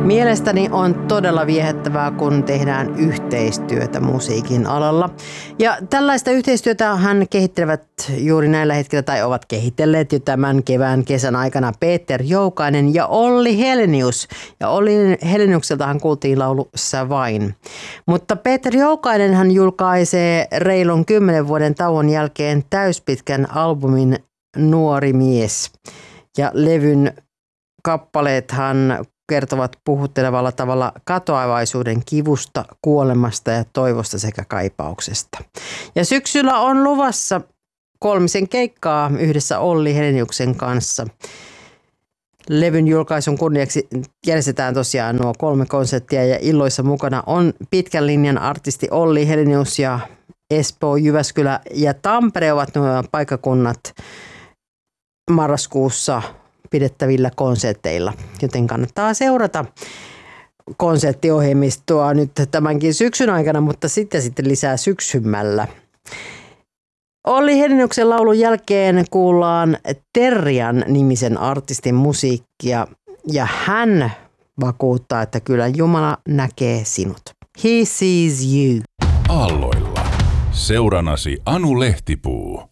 Mielestäni on todella viehättävää, kun tehdään yhteistyötä musiikin alalla. Ja tällaista yhteistyötä hän kehittelevät juuri näillä hetkillä tai ovat kehitelleet jo tämän kesän aikana Peter Joukainen ja Olli Helenius. Ja Olli Heleniukseltahan kuultiin laulu Sä vain. Mutta Peter Joukainen hän julkaisee reilun 10 vuoden tauon jälkeen täyspitkän albumin Nuori mies. Ja levyn kappaleethan kertovat puhuttelevalla tavalla katoavaisuuden kivusta, kuolemasta ja toivosta sekä kaipauksesta. Ja syksyllä on luvassa 3 keikkaa yhdessä Olli Heleniuksen kanssa. Levyn julkaisun kunniaksi järjestetään tosiaan nuo 3 konserttia ja illoissa mukana on pitkän linjan artisti Olli Helenius ja Espoo, Jyväskylä ja Tampere ovat nuo paikkakunnat marraskuussa pidettävillä konserteilla, joten kannattaa seurata konserttiohjelmistoa nyt tämänkin syksyn aikana, mutta sitten lisää syksymällä. Olli Heleniuksen laulun jälkeen kuullaan Terrian nimisen artistin musiikkia ja hän vakuuttaa, että kyllä Jumala näkee sinut. He sees you. Aalloilla. Seuranasi Anu Lehtipuu.